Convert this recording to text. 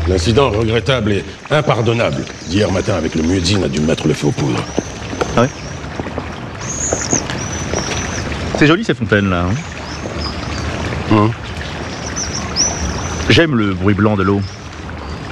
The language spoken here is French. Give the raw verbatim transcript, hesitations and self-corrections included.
L'incident regrettable et impardonnable d'hier matin avec le muezzin a dû mettre le feu aux poudres. Ah ouais? C'est joli ces fontaines là. Hein Hum. J'aime le bruit blanc de l'eau.